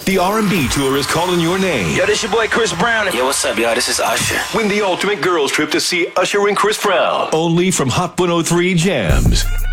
The R&B tour is calling your name. Yo, this your boy Chris Brown. Yo, what's up, y'all? This is Usher. Win the ultimate girls trip to see Usher and Chris Brown. Only from Hot 103 Jams.